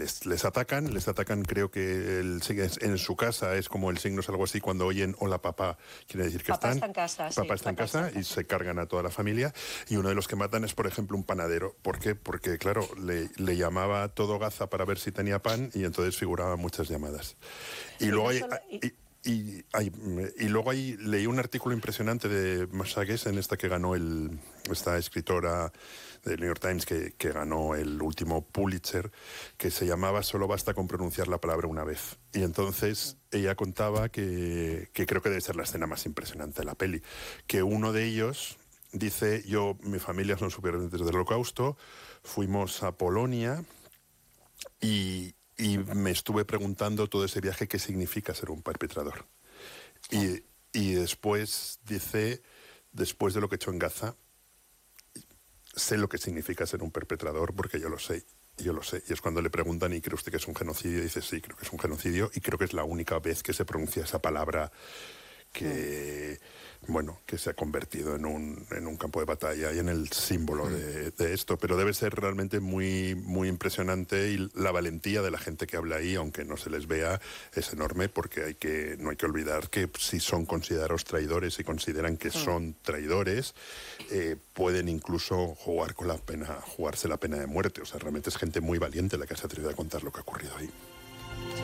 les atacan, creo que en su casa es como el signo es algo así, cuando oyen hola papá, quiere decir que Papá está en casa, sí, papá está en casa y se cargan a toda la familia. Y uno de los que matan es, por ejemplo, un panadero. ¿Por qué? Porque, claro, le llamaba a todo Gaza para ver si tenía pan y entonces figuraban muchas llamadas. Y luego leí un artículo impresionante de Masha Gessen, esta que ganó esta escritora del New York Times que ganó el último Pulitzer, que se llamaba Solo basta con pronunciar la palabra una vez. Y entonces ella contaba que creo que debe ser la escena más impresionante de la peli, que uno de ellos dice, mi familia son supervivientes del Holocausto, fuimos a Polonia y me estuve preguntando todo ese viaje qué significa ser un perpetrador. Y después dice, después de lo que he hecho en Gaza, sé lo que significa ser un perpetrador porque yo lo sé. Y es cuando le preguntan, ¿y cree usted que es un genocidio? Y dice, sí, creo que es un genocidio. Y creo que es la única vez que se pronuncia esa palabra que se ha convertido en un campo de batalla y en el símbolo de esto. Pero debe ser realmente muy, muy impresionante, y la valentía de la gente que habla ahí, aunque no se les vea, es enorme, porque no hay que olvidar que si son considerados traidores y consideran que son traidores, pueden incluso jugarse la pena de muerte. O sea, realmente es gente muy valiente la que se ha atrevido a contar lo que ha ocurrido ahí.